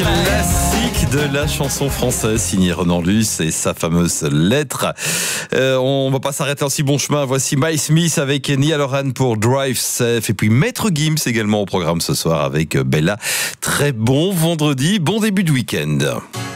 Classique de la chanson française signée Renan Luce et sa fameuse lettre. On va pas s'arrêter en si bon chemin. Voici Miles Smith avec Niall Horan pour Drive Safe et puis Maître Gims également au programme ce soir avec Bella. Très bon vendredi, bon début de week-end.